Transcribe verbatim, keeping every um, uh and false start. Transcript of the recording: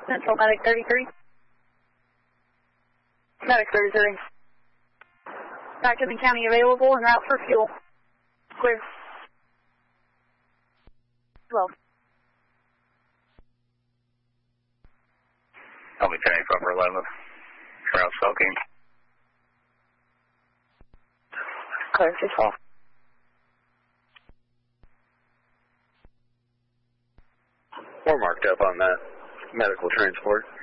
Central Medic thirty-three. Medic thirty-three. Acton County available en route for fuel. Clear. twelve. I'll be turning for upper eleven. Route soaking. Clear, two twelve. We're marked up on that medical transport.